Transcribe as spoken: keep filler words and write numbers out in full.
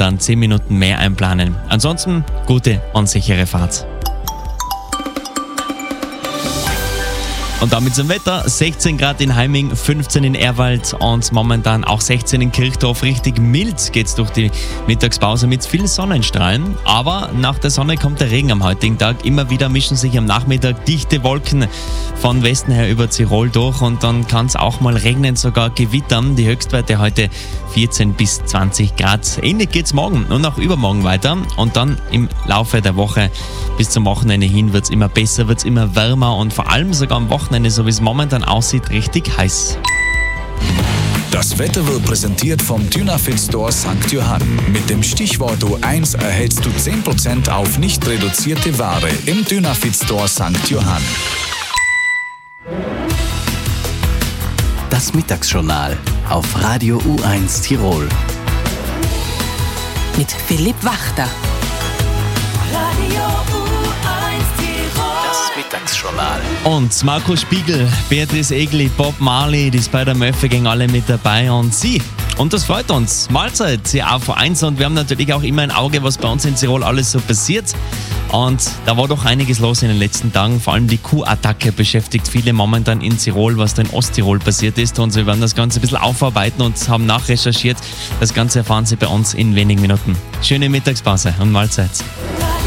dann zehn Minuten mehr einplanen. Ansonsten gute und sichere Fahrt. Und damit zum Wetter. sechzehn Grad in Heiming, fünfzehn in Erwald und momentan auch sechzehn in Kirchdorf. Richtig mild geht's durch die Mittagspause mit vielen Sonnenstrahlen. Aber nach der Sonne kommt der Regen am heutigen Tag. Immer wieder mischen sich am Nachmittag dichte Wolken von Westen her über Tirol durch und dann kann es auch mal regnen, sogar gewittern. Die Höchstwerte heute vierzehn bis zwanzig Grad. Ähnlich geht's morgen und auch übermorgen weiter. Und dann im Laufe der Woche bis zum Wochenende hin wird's immer besser, wird's immer wärmer und vor allem sogar am Wochenende, so wie es momentan aussieht, richtig heiß. Das Wetter wird präsentiert vom Dynafit Store Sankt Johann. Mit dem Stichwort O eins erhältst du zehn Prozent auf nicht reduzierte Ware im Dynafit Store Sankt Johann. Das Mittagsjournal auf Radio U eins Tirol. Mit Philipp Wachter. Radio U eins Tirol. Das Mittagsjournal. Und Marco Spiegel, Beatrice Egli, Bob Marley, die Spider-Murphy gehen alle mit dabei und sie. Und das freut uns. Mahlzeit, C A V eins und wir haben natürlich auch immer ein Auge, was bei uns in Tirol alles so passiert. Und da war doch einiges los in den letzten Tagen. Vor allem die Kuhattacke beschäftigt viele momentan in Tirol, was da in Osttirol passiert ist. Und wir werden das Ganze ein bisschen aufarbeiten und haben nachrecherchiert. Das Ganze erfahren Sie bei uns in wenigen Minuten. Schöne Mittagspause und Mahlzeit.